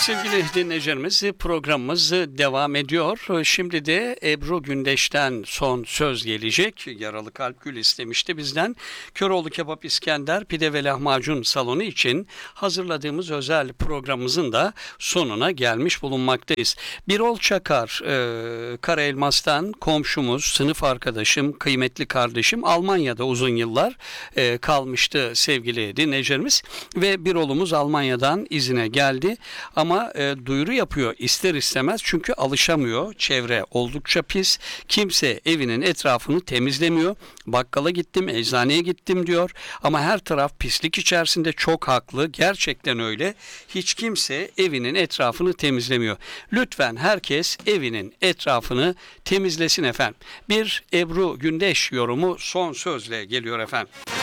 Sevgili dinleyicilerimiz, programımız devam ediyor. Şimdi de Ebru Gündeş'ten son söz gelecek. Yaralı Kalp Gül istemişti bizden. Köroğlu Kebap İskender Pide ve Lahmacun Salonu için hazırladığımız özel programımızın da sonuna gelmiş bulunmaktayız. Birol Çakar, Karaelmas'tan komşumuz, sınıf arkadaşım, kıymetli kardeşim, Almanya'da uzun yıllar kalmıştı sevgili dinleyicilerimiz. Ve Birol'umuz Almanya'dan izine geldi. Ama duyuru yapıyor ister istemez çünkü alışamıyor. Çevre oldukça pis. Kimse evinin etrafını temizlemiyor. Bakkala gittim, eczaneye gittim diyor. Ama her taraf pislik içerisinde, çok haklı. Gerçekten öyle. Hiç kimse evinin etrafını temizlemiyor. Lütfen herkes evinin etrafını temizlesin efendim. Bir Ebru Gündeş yorumu son sözle geliyor efendim.